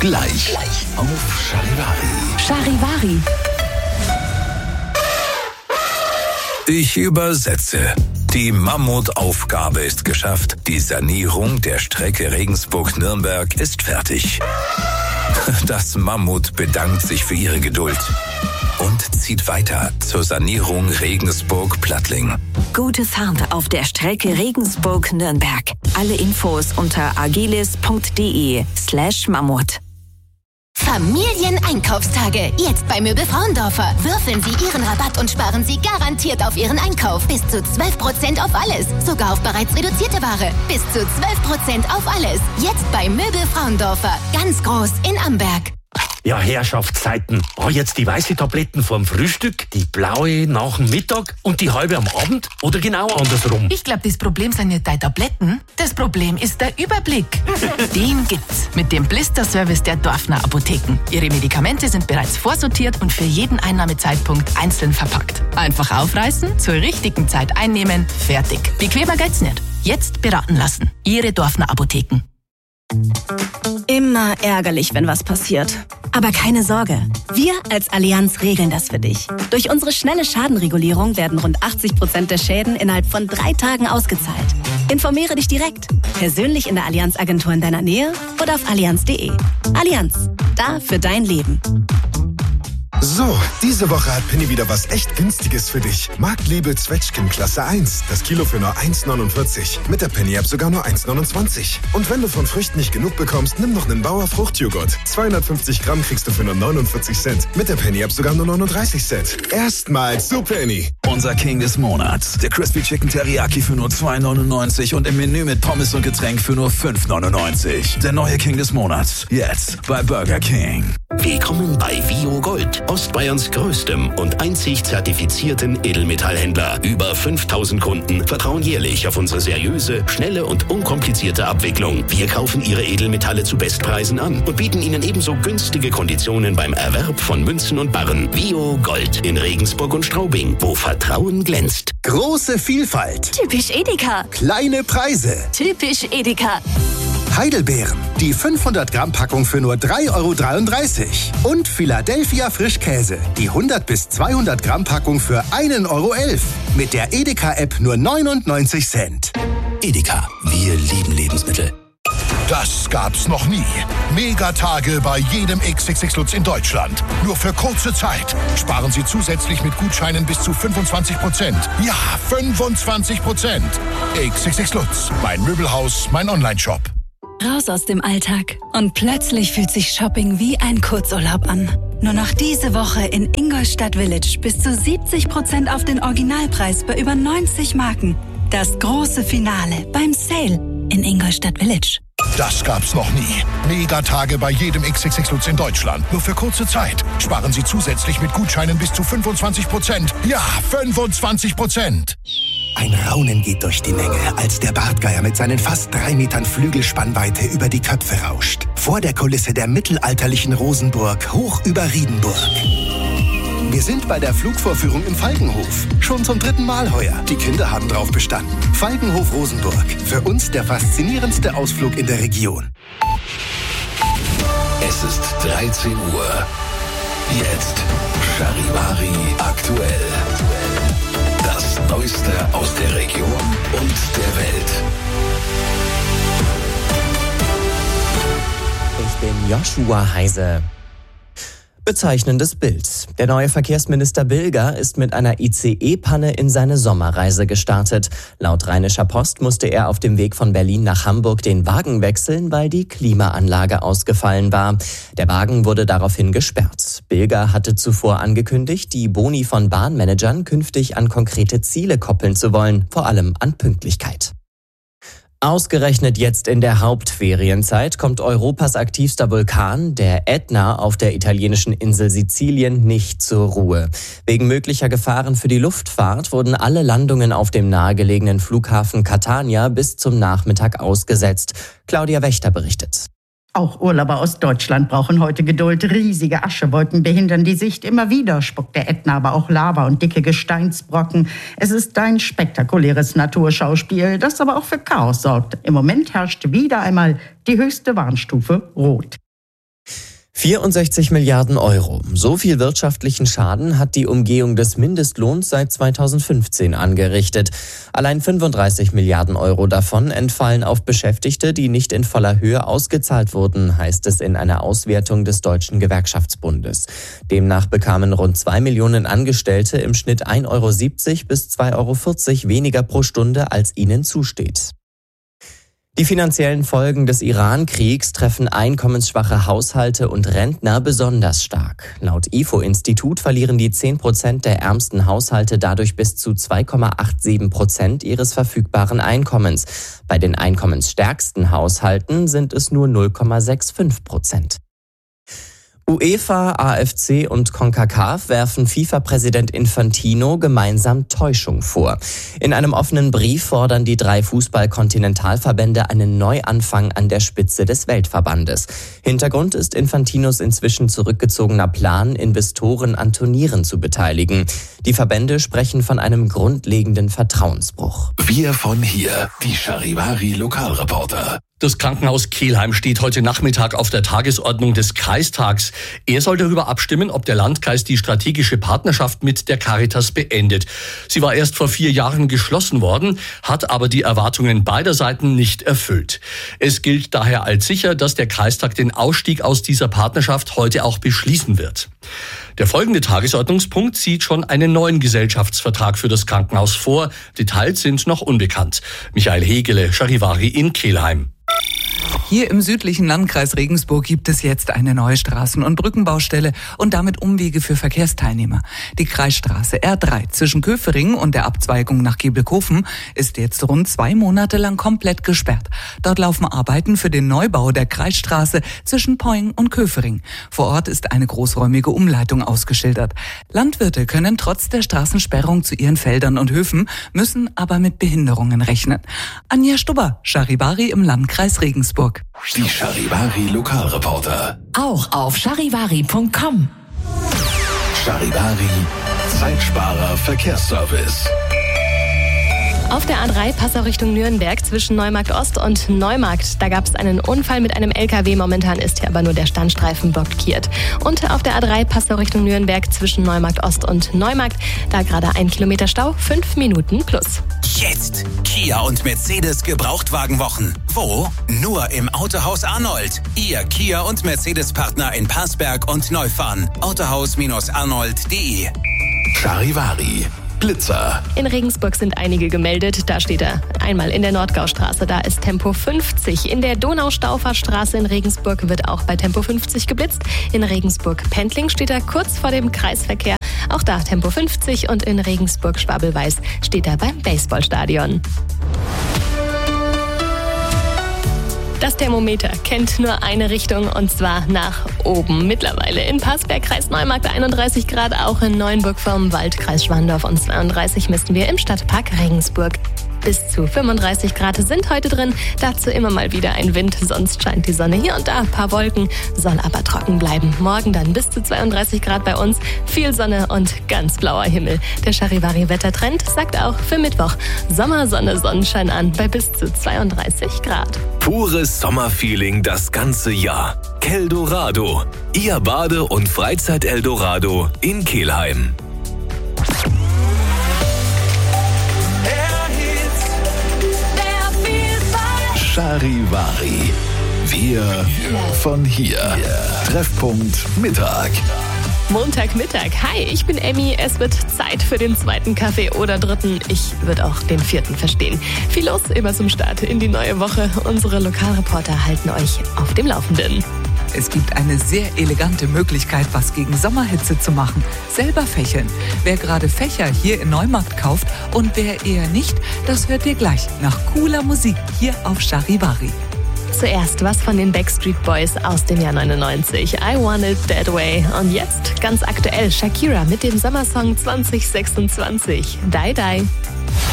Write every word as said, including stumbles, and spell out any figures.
Gleich, Gleich. auf Charivari. Charivari. Ich übersetze. Die Mammutaufgabe ist geschafft. Die Sanierung der Strecke Regensburg-Nürnberg ist fertig. Das Mammut bedankt sich für ihre Geduld und zieht weiter zur Sanierung Regensburg-Plattling. Gute Fahrt auf der Strecke Regensburg-Nürnberg. Alle Infos unter agilis.de slash Mammut. Familieneinkaufstage. Jetzt bei Möbel Frauendorfer. Würfeln Sie Ihren Rabatt und sparen Sie garantiert auf Ihren Einkauf. Bis zu zwölf Prozent auf alles. Sogar auf bereits reduzierte Ware. Bis zu zwölf Prozent auf alles. Jetzt bei Möbel Frauendorfer. Ganz groß in Amberg. Ja, Herrschaftszeiten. War jetzt die weiße Tabletten vorm Frühstück, die blaue nach dem Mittag und die halbe am Abend oder genau andersrum? Ich glaube, das Problem sind nicht deine Tabletten. Das Problem ist der Überblick. Den gibt's mit dem Blister-Service der Dorfner Apotheken. Ihre Medikamente sind bereits vorsortiert und für jeden Einnahmezeitpunkt einzeln verpackt. Einfach aufreißen, zur richtigen Zeit einnehmen, fertig. Bequemer geht's nicht. Jetzt beraten lassen. Ihre Dorfner Apotheken. Immer ärgerlich, wenn was passiert. Aber keine Sorge, wir als Allianz regeln das für dich. Durch unsere schnelle Schadenregulierung werden rund achtzig Prozent der Schäden innerhalb von drei Tagen ausgezahlt. Informiere dich direkt, persönlich in der Allianz-Agentur in deiner Nähe oder auf allianz punkt de. Allianz, da für dein Leben. So, diese Woche hat Penny wieder was echt Günstiges für dich. Marktliebe Zwetschgen Klasse eins. Das Kilo für nur eins neunundvierzig. Mit der Penny-App sogar nur eins neunundzwanzig. Und wenn du von Früchten nicht genug bekommst, nimm noch einen Bauer Fruchtjoghurt. zweihundertfünfzig Gramm kriegst du für nur neunundvierzig Cent. Mit der Penny-App sogar nur neununddreißig Cent. Erstmals zu Penny. Unser King des Monats. Der Crispy Chicken Teriyaki für nur zwei neunundneunzig und im Menü mit Pommes und Getränk für nur fünf neunundneunzig. Der neue King des Monats. Jetzt bei Burger King. Willkommen bei Vio Gold, Ostbayerns größtem und einzig zertifizierten Edelmetallhändler. Über fünftausend Kunden vertrauen jährlich auf unsere seriöse, schnelle und unkomplizierte Abwicklung. Wir kaufen ihre Edelmetalle zu Bestpreisen an und bieten ihnen ebenso günstige Konditionen beim Erwerb von Münzen und Barren. Vio Gold in Regensburg und Straubing, wo Vertrauen glänzt. Große Vielfalt. Typisch Edeka. Kleine Preise. Typisch Edeka. Heidelbeeren. Die fünfhundert Gramm Packung für nur drei Euro dreiunddreißig. Und Philadelphia Frischkäse. Die hundert bis zweihundert Gramm Packung für ein Euro elf. Mit der Edeka-App nur neunundneunzig Cent. Edeka, wir lieben Lebensmittel. Das gab's noch nie. Megatage bei jedem X X X Lutz in Deutschland. Nur für kurze Zeit. Sparen Sie zusätzlich mit Gutscheinen bis zu fünfundzwanzig Prozent. Ja, fünfundzwanzig Prozent. X X X Lutz, mein Möbelhaus, mein Onlineshop. Raus aus dem Alltag und plötzlich fühlt sich Shopping wie ein Kurzurlaub an. Nur noch diese Woche in Ingolstadt Village bis zu siebzig Prozent auf den Originalpreis bei über neunzig Marken. Das große Finale beim Sale in Ingolstadt Village. Das gab's noch nie. Megatage bei jedem X X X Lutz in Deutschland. Nur für kurze Zeit. Sparen Sie zusätzlich mit Gutscheinen bis zu fünfundzwanzig Prozent. Ja, fünfundzwanzig Prozent. Ein Raunen geht durch die Menge, als der Bartgeier mit seinen fast drei Metern Flügelspannweite über die Köpfe rauscht. Vor der Kulisse der mittelalterlichen Rosenburg, hoch über Riedenburg. Wir sind bei der Flugvorführung im Falkenhof. Schon zum dritten Mal heuer. Die Kinder haben drauf bestanden. Falkenhof Rosenburg. Für uns der faszinierendste Ausflug in der Region. Es ist dreizehn Uhr. Jetzt Charivari aktuell. Das Neueste aus der Region und der Welt. Ich bin Joshua Heise. Bezeichnendes Bild. Der neue Verkehrsminister Bilger ist mit einer I C E-Panne in seine Sommerreise gestartet. Laut Rheinischer Post musste er auf dem Weg von Berlin nach Hamburg den Wagen wechseln, weil die Klimaanlage ausgefallen war. Der Wagen wurde daraufhin gesperrt. Bilger hatte zuvor angekündigt, die Boni von Bahnmanagern künftig an konkrete Ziele koppeln zu wollen, vor allem an Pünktlichkeit. Ausgerechnet jetzt in der Hauptferienzeit kommt Europas aktivster Vulkan, der Ätna auf der italienischen Insel Sizilien, nicht zur Ruhe. Wegen möglicher Gefahren für die Luftfahrt wurden alle Landungen auf dem nahegelegenen Flughafen Catania bis zum Nachmittag ausgesetzt. Claudia Wächter berichtet. Auch Urlauber aus Deutschland brauchen heute Geduld. Riesige Aschewolken behindern die Sicht. Immer wieder spuckt der Ätna aber auch Lava und dicke Gesteinsbrocken. Es ist ein spektakuläres Naturschauspiel, das aber auch für Chaos sorgt. Im Moment herrscht wieder einmal die höchste Warnstufe Rot. vierundsechzig Milliarden Euro. So viel wirtschaftlichen Schaden hat die Umgehung des Mindestlohns seit zweitausendfünfzehn angerichtet. Allein fünfunddreißig Milliarden Euro davon entfallen auf Beschäftigte, die nicht in voller Höhe ausgezahlt wurden, heißt es in einer Auswertung des Deutschen Gewerkschaftsbundes. Demnach bekamen rund zwei Millionen Angestellte im Schnitt ein Euro siebzig bis zwei Euro vierzig weniger pro Stunde, als ihnen zusteht. Die finanziellen Folgen des Iran-Kriegs treffen einkommensschwache Haushalte und Rentner besonders stark. Laut I F O-Institut verlieren die zehn Prozent der ärmsten Haushalte dadurch bis zu zwei Komma siebenundachtzig Prozent ihres verfügbaren Einkommens. Bei den einkommensstärksten Haushalten sind es nur null Komma fünfundsechzig Prozent. UEFA, A F C und CONCACAF werfen FIFA-Präsident Infantino gemeinsam Täuschung vor. In einem offenen Brief fordern die drei Fußball-Kontinentalverbände einen Neuanfang an der Spitze des Weltverbandes. Hintergrund ist Infantinos inzwischen zurückgezogener Plan, Investoren an Turnieren zu beteiligen. Die Verbände sprechen von einem grundlegenden Vertrauensbruch. Wir von hier, die Charivari Lokalreporter. Das Krankenhaus Kelheim steht heute Nachmittag auf der Tagesordnung des Kreistags. Er soll darüber abstimmen, ob der Landkreis die strategische Partnerschaft mit der Caritas beendet. Sie war erst vor vier Jahren geschlossen worden, hat aber die Erwartungen beider Seiten nicht erfüllt. Es gilt daher als sicher, dass der Kreistag den Ausstieg aus dieser Partnerschaft heute auch beschließen wird. Der folgende Tagesordnungspunkt sieht schon einen neuen Gesellschaftsvertrag für das Krankenhaus vor. Details sind noch unbekannt. Michael Hegele, Charivari in Kelheim. Hier im südlichen Landkreis Regensburg gibt es jetzt eine neue Straßen- und Brückenbaustelle und damit Umwege für Verkehrsteilnehmer. Die Kreisstraße R drei zwischen Köfering und der Abzweigung nach Gebelkofen ist jetzt rund zwei Monate lang komplett gesperrt. Dort laufen Arbeiten für den Neubau der Kreisstraße zwischen Poing und Köfering. Vor Ort ist eine großräumige Umleitung ausgeschildert. Landwirte können trotz der Straßensperrung zu ihren Feldern und Höfen, müssen aber mit Behinderungen rechnen. Anja Stubber, Charivari im Landkreis Regensburg. Die Charivari Lokalreporter. Auch auf charivari punkt com. Charivari, Zeitsparer Verkehrsservice. Auf der A drei Passau Richtung Nürnberg zwischen Neumarkt Ost und Neumarkt. Da gab es einen Unfall mit einem L K W. Momentan ist hier aber nur der Standstreifen blockiert. Und auf der A drei Passau Richtung Nürnberg zwischen Neumarkt Ost und Neumarkt. Da gerade ein Kilometer Stau, fünf Minuten plus. Jetzt Kia und Mercedes Gebrauchtwagenwochen. Wo? Nur im Autohaus Arnold. Ihr Kia und Mercedes-Partner in Parsberg und Neufahren. autohaus arnold punkt de. Charivari. Blitzer. In Regensburg sind einige gemeldet. Da steht er. Einmal in der Nordgaustraße, da ist Tempo fünfzig. In der Donaustauffahrtstraße in Regensburg wird auch bei Tempo fünfzig geblitzt. In Regensburg-Pendling steht er kurz vor dem Kreisverkehr. Auch da Tempo fünfzig und in Regensburg-Schwabelweiß steht er beim Baseballstadion. Das Thermometer kennt nur eine Richtung und zwar nach oben. Mittlerweile in Parsberg, Kreis Neumarkt einunddreißig Grad, auch in Neuenburg vom Wald, Kreis Schwandorf und zweiunddreißig missten wir im Stadtpark Regensburg. Bis zu fünfunddreißig Grad sind heute drin, dazu immer mal wieder ein Wind, sonst scheint die Sonne, hier und da ein paar Wolken, soll aber trocken bleiben. Morgen dann bis zu zweiunddreißig Grad bei uns, viel Sonne und ganz blauer Himmel. Der Charivari-Wettertrend sagt auch für Mittwoch Sommer, Sonne, Sonnenschein an bei bis zu zweiunddreißig Grad. Pures Sommerfeeling das ganze Jahr. Keldorado, Ihr Bade- und Freizeit-Eldorado in Kelheim. Charivari. Wir von hier. Treffpunkt Mittag. Montagmittag. Hi, ich bin Emmy. Es wird Zeit für den zweiten Kaffee oder dritten. Ich würde auch den vierten verstehen. Viel los immer zum Start in die neue Woche. Unsere Lokalreporter halten euch auf dem Laufenden. Es gibt eine sehr elegante Möglichkeit, was gegen Sommerhitze zu machen. Selber fächeln. Wer gerade Fächer hier in Neumarkt kauft und wer eher nicht, das hört ihr gleich nach cooler Musik hier auf Charivari. Zuerst was von den Backstreet Boys aus dem Jahr neunundneunzig. I Want It That Way. Und jetzt ganz aktuell Shakira mit dem Sommersong zwanzig sechsundzwanzig. Die Die.